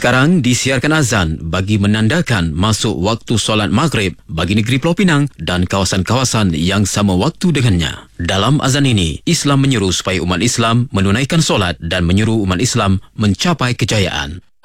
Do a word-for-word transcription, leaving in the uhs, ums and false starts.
Sekarang disiarkan azan bagi menandakan masuk waktu solat maghrib bagi negeri Pulau Pinang dan kawasan-kawasan yang sama waktu dengannya. Dalam azan ini, Islam menyeru supaya umat Islam menunaikan solat dan menyeru umat Islam mencapai kejayaan.